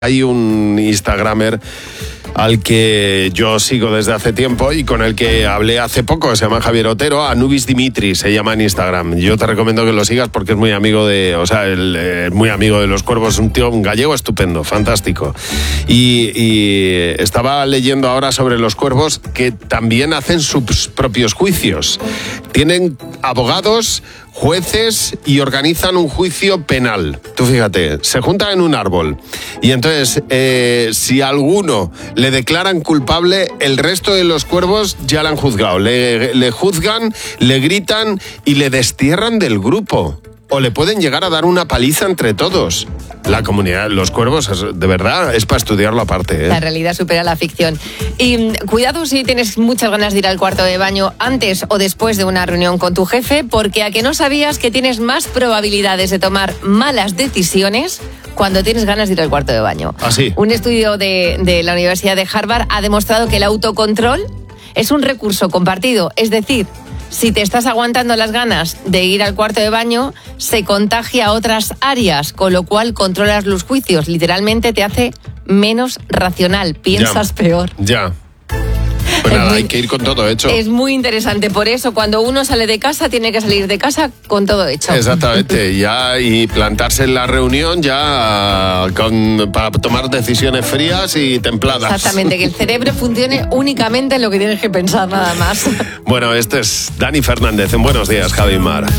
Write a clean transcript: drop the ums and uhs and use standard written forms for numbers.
Hay un Instagramer al que yo sigo desde hace tiempo y con el que hablé hace poco, se llama Javier Otero, Anubis Dimitri se llama en Instagram. Yo te recomiendo que lo sigas porque es muy amigo de, muy amigo de los cuervos, un tío, un gallego estupendo, fantástico. Y estaba leyendo ahora sobre los cuervos que también hacen sus propios juicios. Tienen abogados, jueces y organizan un juicio penal. Tú fíjate, se juntan en un árbol y entonces si a alguno le declaran culpable, el resto de los cuervos ya le han juzgado. Le juzgan, le gritan y le destierran del grupo. O le pueden llegar a dar una paliza entre todos. La comunidad, los cuervos, de verdad, es para estudiarlo aparte, ¿eh? La realidad supera la ficción. Y cuidado si tienes muchas ganas de ir al cuarto de baño antes o después de una reunión con tu jefe, porque a que no sabías que tienes más probabilidades de tomar malas decisiones cuando tienes ganas de ir al cuarto de baño. ¿Ah, sí? Un estudio de la Universidad de Harvard ha demostrado que el autocontrol es un recurso compartido, es decir, si te estás aguantando las ganas de ir al cuarto de baño, se contagia a otras áreas, con lo cual controlas los juicios. Literalmente te hace menos racional, piensas peor. Ya. Pues nada, hay que ir con todo hecho. Es muy interesante, por eso cuando uno sale de casa tiene que salir de casa con todo hecho. Exactamente, ya y plantarse en la reunión ya para tomar decisiones frías y templadas. Exactamente, que el cerebro funcione únicamente en lo que tienes que pensar, nada más. Bueno, este es Dani Fernández en Buenos Días, Javi Mar.